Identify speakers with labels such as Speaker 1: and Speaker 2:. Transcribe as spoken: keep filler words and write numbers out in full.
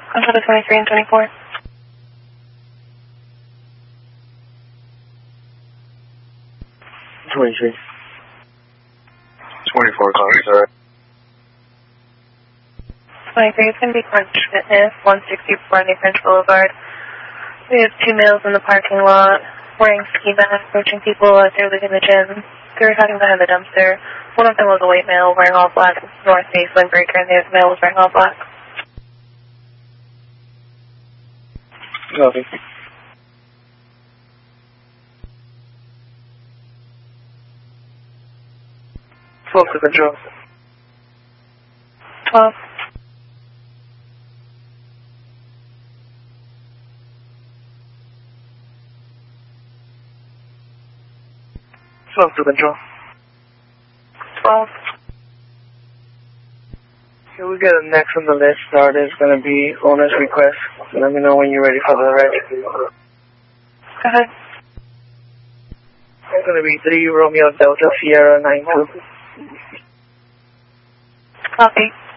Speaker 1: Onto the twenty-three and twenty-four.
Speaker 2: twenty-three.
Speaker 3: twenty-four, copy, sir.
Speaker 1: twenty-three is going to be Crunch Fitness, one sixty-four New French Boulevard. We have two males in the parking lot wearing ski masks, approaching people as they're leaving the gym. They were hiding behind the dumpster. One of them was a white male wearing all black, North Face windbreaker, and the other male was wearing all black.
Speaker 2: Copy. twelve to control.
Speaker 1: twelve.
Speaker 2: twelve to control.
Speaker 1: twelve.
Speaker 2: Okay, we got a next on the list start is going to be owner's request. So let me know when you're ready for the reg.
Speaker 1: Go ahead.
Speaker 2: It's going to be three Romeo Delta Sierra nine two.
Speaker 1: Copy.